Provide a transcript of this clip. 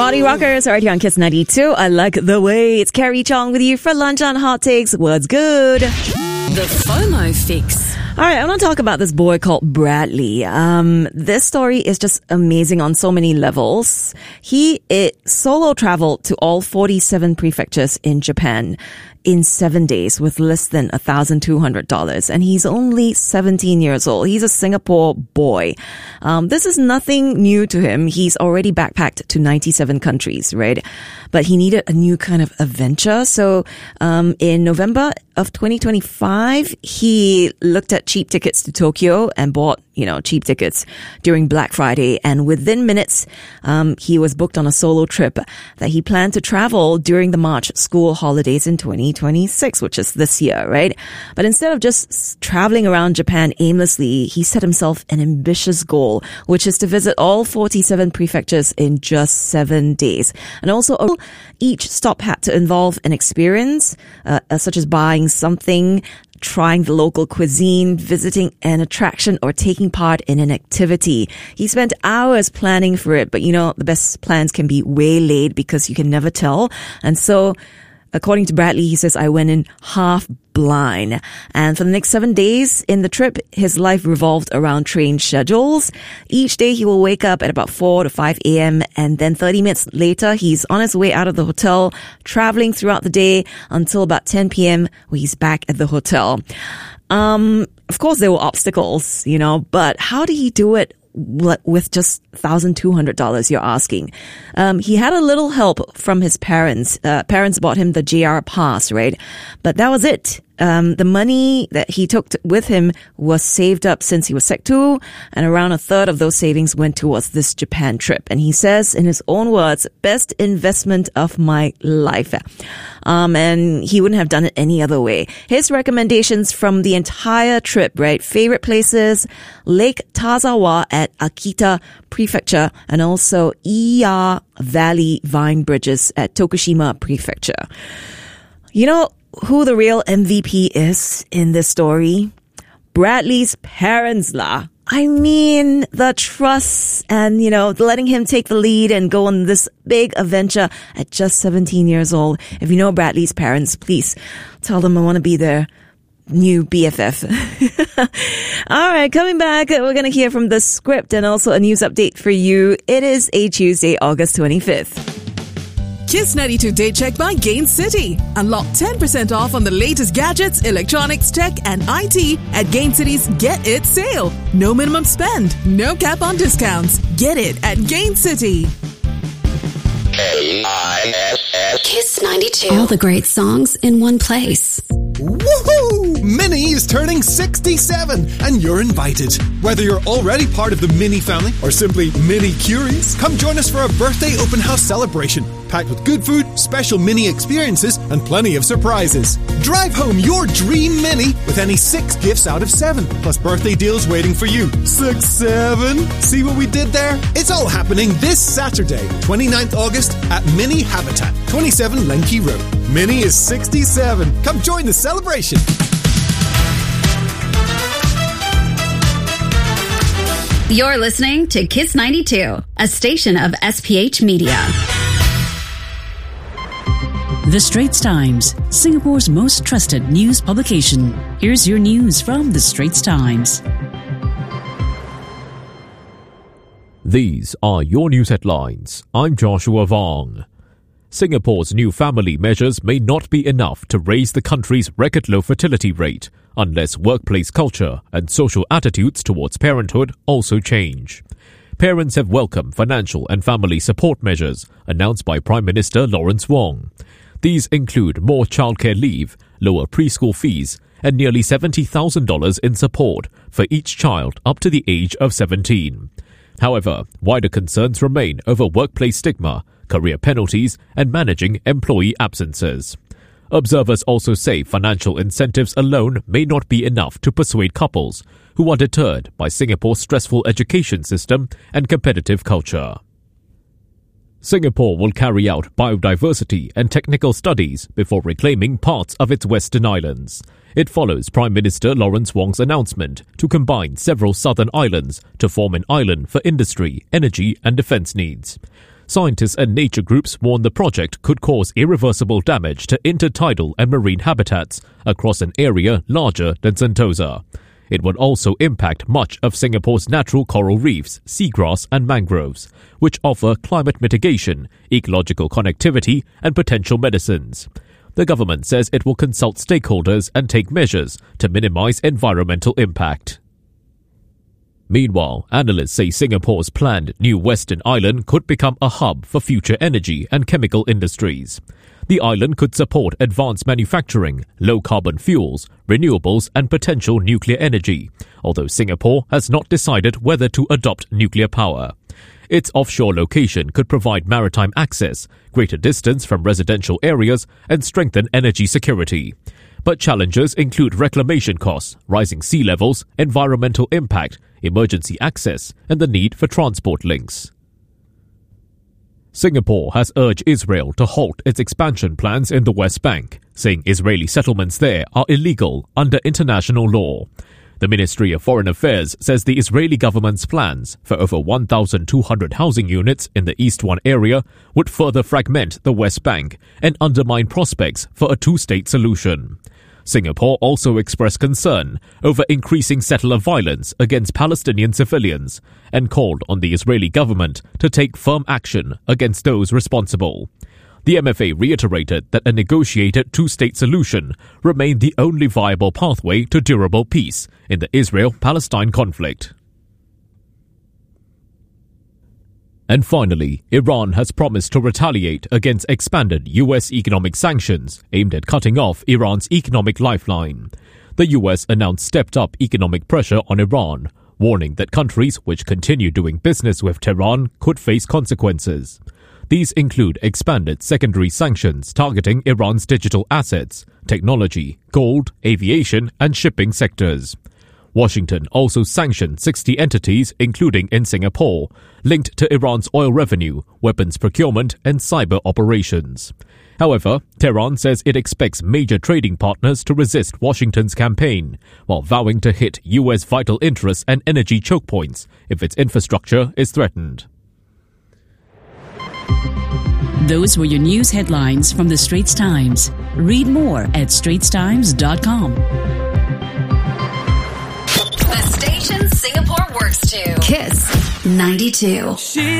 Body Rockers right here on Kiss 92. I like the way. It's Carrie Chong with you for lunch on Hot Takes. What's good? The FOMO Fix. All right, I want to talk about this boy called Bradley. This story is just amazing on so many levels. He solo traveled to all 47 prefectures in Japan in 7 days with less than $1,200. And he's only 17 years old. He's a Singapore boy. This is nothing new to him. He's already backpacked to 97 countries, right? But he needed a new kind of adventure. So in November of 2025, he looked at cheap tickets to Tokyo and bought, cheap tickets during Black Friday. And within minutes, he was booked on a solo trip that he planned to travel during the March school holidays in 2026, which is this year, right? But instead of just traveling around Japan aimlessly, he set himself an ambitious goal, which is to visit all 47 prefectures in just 7 days. And also, each stop had to involve an experience, such as buying something, trying the local cuisine, visiting an attraction, or taking part in an activity. He spent hours planning for it, but the best plans can be waylaid because you can never tell. And so, according to Bradley, he says, I went in half blind. And for the next 7 days in the trip, his life revolved around train schedules. Each day he will wake up at about 4 to 5 a.m. and then 30 minutes later, he's on his way out of the hotel, traveling throughout the day until about 10 p.m. where he's back at the hotel. Of course, there were obstacles, but how did he do it with just $1,200, you're asking? He had a little help from his parents. Parents bought him the JR pass, right? But that was it. The money that he took with him was saved up since he was Sec 2, and around a third of those savings went towards this Japan trip. And he says, in his own words, best investment of my life. And he wouldn't have done it any other way. His recommendations from the entire trip, right? Favorite places, Lake Tazawa at Akita Prefecture, and also Iya Valley Vine Bridges at Tokushima Prefecture. Who the real MVP is in this story? Bradley's parents lah. I mean, the trust and, letting him take the lead and go on this big adventure at just 17 years old. If you know Bradley's parents, please tell them I want to be their new BFF. All right, coming back, we're going to hear from the script and also a news update for you. It is a Tuesday, August 25th. Kiss 92 Day Check by Gain City. Unlock 10% off on the latest gadgets, electronics, tech, and IT at Gain City's Get It sale. No minimum spend, no cap on discounts. Get it at Gain City. Kiss 92. All the great songs in one place. Woohoo! Minnie is turning 67 and you're invited. Whether you're already part of the Minnie family or simply Minnie curious, come join us for a birthday open house celebration packed with good food, special Minnie experiences, and plenty of surprises. Drive home your dream Minnie with any 6 gifts out of 7, plus birthday deals waiting for you. 6, 7. See what we did there? It's all happening this Saturday, 29th August at Minnie Habitat, 27 Lenky Road. Minnie is 67. Come join the celebration. You're listening to Kiss 92, a station of SPH Media. The Straits Times, Singapore's most trusted news publication. Here's your news from The Straits Times. These are your news headlines. I'm Joshua Vong. Singapore's new family measures may not be enough to raise the country's record low fertility rate unless workplace culture and social attitudes towards parenthood also change. Parents have welcomed financial and family support measures announced by Prime Minister Lawrence Wong. These include more childcare leave, lower preschool fees, and nearly $70,000 in support for each child up to the age of 17. However, wider concerns remain over workplace stigma, career penalties, and managing employee absences. Observers also say financial incentives alone may not be enough to persuade couples who are deterred by Singapore's stressful education system and competitive culture. Singapore will carry out biodiversity and technical studies before reclaiming parts of its western islands. It follows Prime Minister Lawrence Wong's announcement to combine several southern islands to form an island for industry, energy and defence needs. Scientists and nature groups warn the project could cause irreversible damage to intertidal and marine habitats across an area larger than Sentosa. It would also impact much of Singapore's natural coral reefs, seagrass and mangroves, which offer climate mitigation, ecological connectivity and potential medicines. The government says it will consult stakeholders and take measures to minimize environmental impact. Meanwhile, analysts say Singapore's planned new Western Island could become a hub for future energy and chemical industries. The island could support advanced manufacturing, low-carbon fuels, renewables and potential nuclear energy, although Singapore has not decided whether to adopt nuclear power. Its offshore location could provide maritime access, greater distance from residential areas and strengthen energy security. But challenges include reclamation costs, rising sea levels, environmental impact, emergency access, and the need for transport links. Singapore has urged Israel to halt its expansion plans in the West Bank, saying Israeli settlements there are illegal under international law. The Ministry of Foreign Affairs says the Israeli government's plans for over 1,200 housing units in the East 1 area would further fragment the West Bank and undermine prospects for a two-state solution. Singapore also expressed concern over increasing settler violence against Palestinian civilians and called on the Israeli government to take firm action against those responsible. The MFA reiterated that a negotiated two-state solution remained the only viable pathway to durable peace in the Israel-Palestine conflict. And finally, Iran has promised to retaliate against expanded US economic sanctions aimed at cutting off Iran's economic lifeline. The US announced stepped-up economic pressure on Iran, warning that countries which continue doing business with Tehran could face consequences. These include expanded secondary sanctions targeting Iran's digital assets, technology, gold, aviation, and shipping sectors. Washington also sanctioned 60 entities, including in Singapore, linked to Iran's oil revenue, weapons procurement, and cyber operations. However, Tehran says it expects major trading partners to resist Washington's campaign, while vowing to hit US vital interests and energy choke points if its infrastructure is threatened. Those were your news headlines from the Straits Times. Read more at straitstimes.com. The station Singapore works to. Kiss 92.